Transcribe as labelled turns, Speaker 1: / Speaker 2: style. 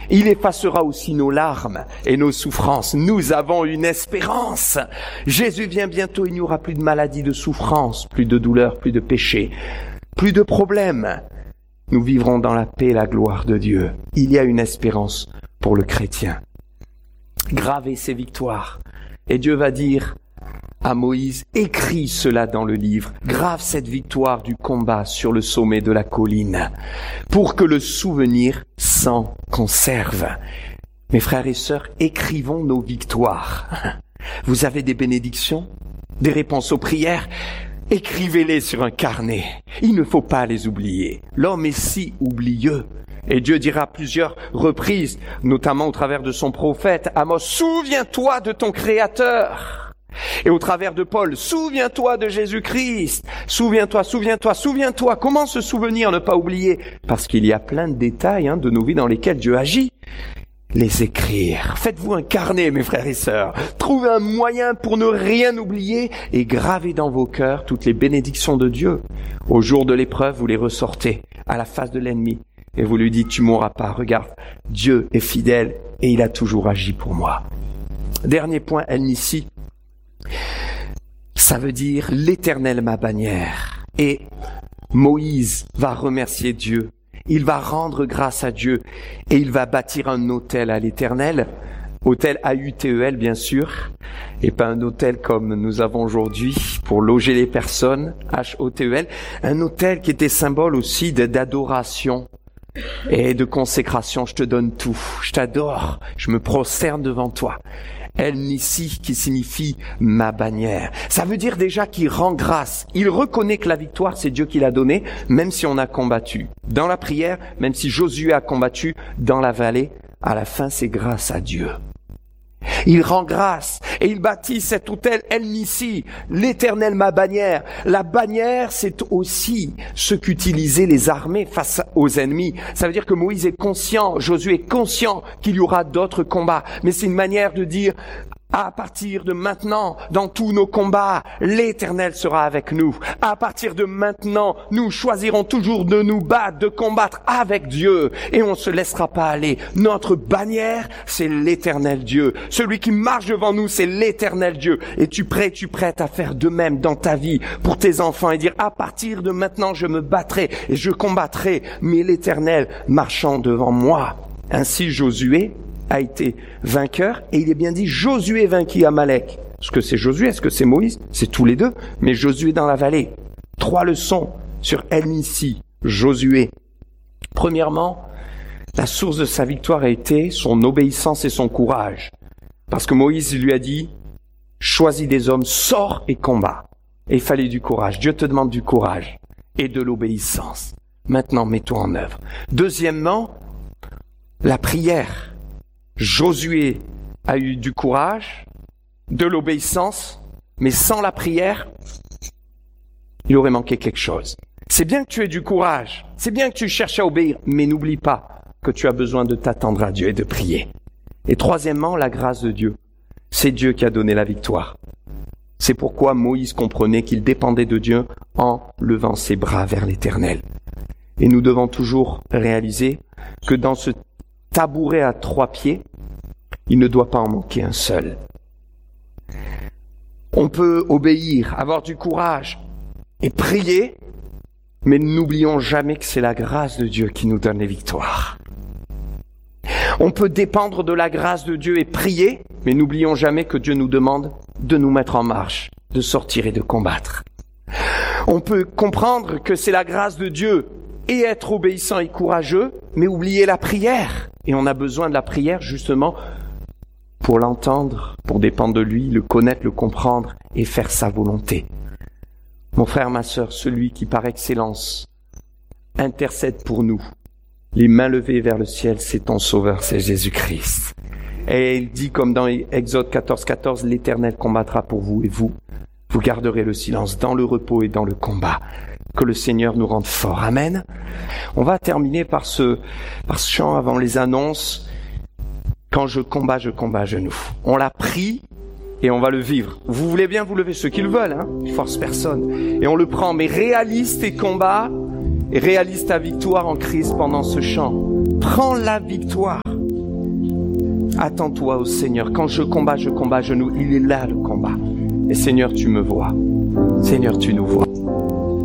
Speaker 1: Il effacera aussi nos larmes et nos souffrances. Nous avons une espérance. Jésus vient bientôt, il n'y aura plus de maladie, de souffrance, plus de douleur, plus de péché, plus de problèmes. Nous vivrons dans la paix et la gloire de Dieu. Il y a une espérance pour le chrétien. Gravez ces victoires. Et Dieu va dire à Moïse, écris cela dans le livre, grave cette victoire du combat sur le sommet de la colline, pour que le souvenir s'en conserve. Mes frères et sœurs, écrivons nos victoires. Vous avez des bénédictions, des réponses aux prières, écrivez-les sur un carnet. Il ne faut pas les oublier. L'homme est si oublieux. Et Dieu dira à plusieurs reprises, notamment au travers de son prophète Amos, souviens-toi de ton Créateur. Et au travers de Paul, souviens-toi de Jésus-Christ. Souviens-toi. Comment se souvenir, ne pas oublier? Parce qu'il y a plein de détails de nos vies dans lesquels Dieu agit. Les écrire. Faites-vous un carnet, mes frères et sœurs. Trouvez un moyen pour ne rien oublier et gravez dans vos cœurs toutes les bénédictions de Dieu. Au jour de l'épreuve, vous les ressortez à la face de l'ennemi et vous lui dites, tu mourras pas. Regarde, Dieu est fidèle et il a toujours agi pour moi. Dernier point, El-Nissi. Ça veut dire l'Éternel ma bannière. Et Moïse va remercier Dieu. Il va rendre grâce à Dieu et il va bâtir un autel à l'Éternel. Autel A-U-T-E-L bien sûr, et pas un autel comme nous avons aujourd'hui pour loger les personnes, H-O-T-E-L. Un autel qui était symbole aussi d'adoration et de consécration. Je te donne tout, je t'adore, je me prosterne devant toi. El-Nissi qui signifie ma bannière. Ça veut dire déjà qu'il rend grâce. Il reconnaît que la victoire, c'est Dieu qui l'a donnée, même si on a combattu. Dans la prière, même si Josué a combattu dans la vallée, à la fin, c'est grâce à Dieu. Il rend grâce et il bâtit cet autel El-Nissi, l'Éternel ma bannière. La bannière, c'est aussi ce qu'utilisaient les armées face aux ennemis. Ça veut dire que Moïse est conscient, Josué est conscient qu'il y aura d'autres combats. Mais c'est une manière de dire, à partir de maintenant, dans tous nos combats, l'Éternel sera avec nous. À partir de maintenant, nous choisirons toujours de nous battre, de combattre avec Dieu. Et on ne se laissera pas aller. Notre bannière, c'est l'Éternel Dieu. Celui qui marche devant nous, c'est l'Éternel Dieu. Et tu prêtes à faire de même dans ta vie, pour tes enfants, et dire, à partir de maintenant, je me battrai et je combattrai, mais l'Éternel marchant devant moi. Ainsi, Josué a été vainqueur, et il est bien dit Josué vainquit Amalek. Est-ce que c'est Josué? Est-ce que c'est Moïse? C'est tous les deux, mais Josué dans la vallée. 3 leçons sur El-Nissi, Josué. Premièrement, la source de sa victoire a été son obéissance et son courage. Parce que Moïse lui a dit, choisis des hommes, sors et combat. Et il fallait du courage. Dieu te demande du courage et de l'obéissance. Maintenant, mets-toi en œuvre. Deuxièmement, la prière. Josué a eu du courage, de l'obéissance, mais sans la prière, il aurait manqué quelque chose. C'est bien que tu aies du courage, c'est bien que tu cherches à obéir, mais n'oublie pas que tu as besoin de t'attendre à Dieu et de prier. Et troisièmement, la grâce de Dieu. C'est Dieu qui a donné la victoire. C'est pourquoi Moïse comprenait qu'il dépendait de Dieu en levant ses bras vers l'Éternel. Et nous devons toujours réaliser que dans ce tabouret à 3 pieds, il ne doit pas en manquer un seul. On peut obéir, avoir du courage et prier, mais n'oublions jamais que c'est la grâce de Dieu qui nous donne les victoires. On peut dépendre de la grâce de Dieu et prier, mais n'oublions jamais que Dieu nous demande de nous mettre en marche, de sortir et de combattre. On peut comprendre que c'est la grâce de Dieu et être obéissant et courageux, mais oublier la prière. Et on a besoin de la prière justement pour l'entendre, pour dépendre de lui, le connaître, le comprendre et faire sa volonté. Mon frère, ma sœur, celui qui par excellence intercède pour nous, les mains levées vers le ciel, c'est ton sauveur, c'est Jésus-Christ. Et il dit comme dans Exode 14, l'Éternel combattra pour vous et vous garderez le silence dans le repos et dans le combat. Que le Seigneur nous rende forts. Amen. On va terminer par ce chant avant les annonces. Quand je combats à genoux. On l'a pris et on va le vivre. Vous voulez bien vous lever, ceux qui le veulent, je force personne. Et on le prend, mais réalise tes combats et réalise ta victoire en Christ pendant ce chant. Prends la victoire. Attends-toi au Seigneur. Quand je combats à genoux. Il est là le combat. Et Seigneur, tu me vois. Seigneur, tu nous vois.